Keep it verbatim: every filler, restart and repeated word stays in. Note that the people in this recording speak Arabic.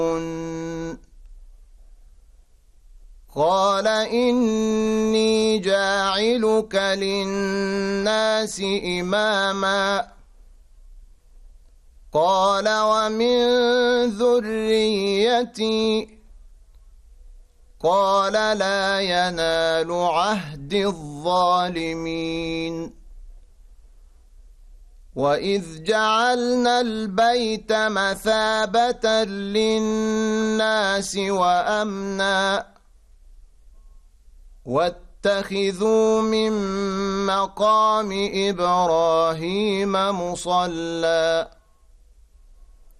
قال إني جاعلك للناس إماما قال ومن ذريتي قال لا ينال عهد الظالمين وإذ جعلنا البيت مثابة للناس وأمنا واتخذوا من مقام إبراهيم مصلى